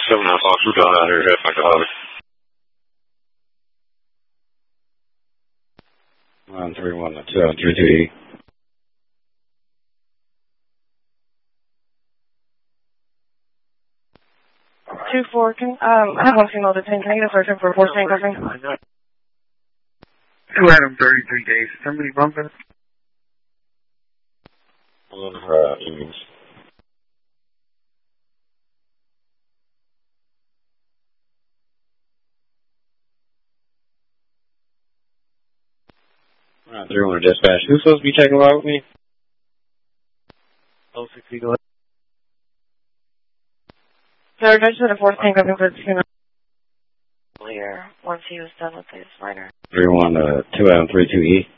7 Fox, we're going out here, back to Hobby. 931 to 232E. 2-4, I have one female to 10. Can I get a search for 4 handcuffing? 2 Adam, 33 days. Somebody bumping? Evenings. Alright, 3-1 dispatch. Who's supposed to be taking a ride with me? 060, go ahead. Sir, I just had a 4 handcuffing for the female. Earlier, once he was done with his minor. 3-1 to 2 Adam 32E.